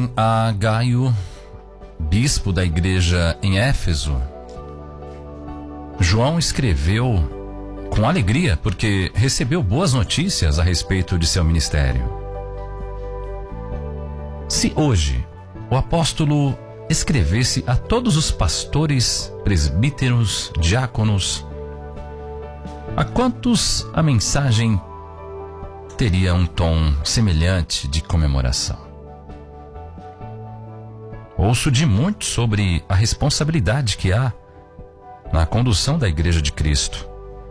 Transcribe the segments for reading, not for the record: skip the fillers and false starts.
Carta a Gaio, bispo da igreja em Éfeso, João escreveu com alegria porque recebeu boas notícias a respeito de seu ministério. Se hoje o apóstolo escrevesse a todos os pastores, presbíteros, diáconos, a quantos a mensagem teria um tom semelhante de comemoração? Ouço de muitos sobre a responsabilidade que há na condução da Igreja de Cristo.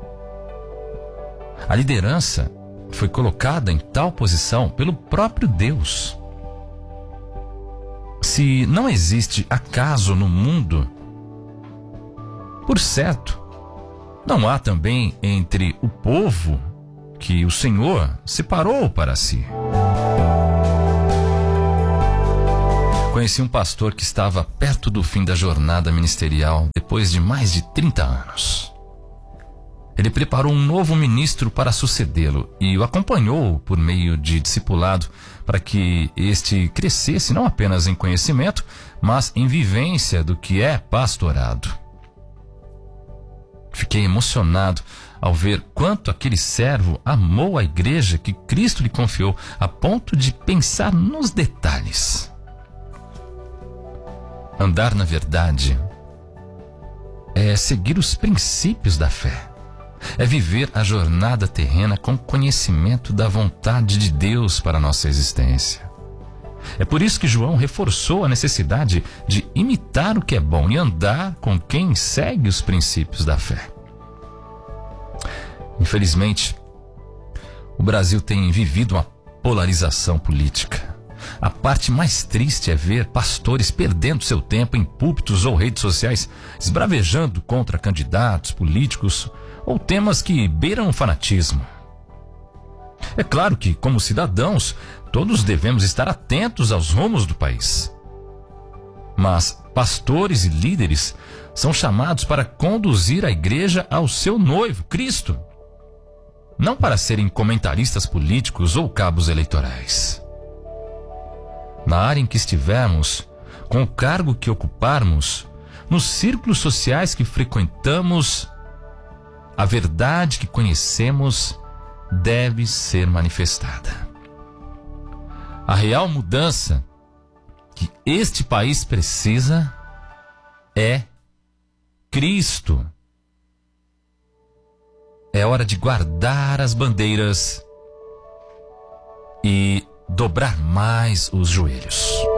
A liderança foi colocada em tal posição pelo próprio Deus. Se não existe acaso no mundo, por certo, não há também entre o povo que o Senhor separou para si. Conheci um pastor que estava perto do fim da jornada ministerial depois de mais de 30 anos. Ele preparou um novo ministro para sucedê-lo e o acompanhou por meio de discipulado para que este crescesse não apenas em conhecimento, mas em vivência do que é pastorado. Fiquei emocionado ao ver quanto aquele servo amou a igreja que Cristo lhe confiou, a ponto de pensar nos detalhes. Andar na verdade é seguir os princípios da fé. É viver a jornada terrena com conhecimento da vontade de Deus para a nossa existência. É por isso que João reforçou a necessidade de imitar o que é bom e andar com quem segue os princípios da fé. Infelizmente, o Brasil tem vivido uma polarização política. A parte mais triste é ver pastores perdendo seu tempo em púlpitos ou redes sociais, esbravejando contra candidatos, políticos ou temas que beiram o fanatismo. É claro que, como cidadãos, todos devemos estar atentos aos rumos do país. Mas pastores e líderes são chamados para conduzir a igreja ao seu noivo, Cristo, não para serem comentaristas políticos ou cabos eleitorais. Na área em que estivermos, com o cargo que ocuparmos, nos círculos sociais que frequentamos, a verdade que conhecemos deve ser manifestada. A real mudança que este país precisa é Cristo. É hora de guardar as bandeiras e dobrar mais os joelhos.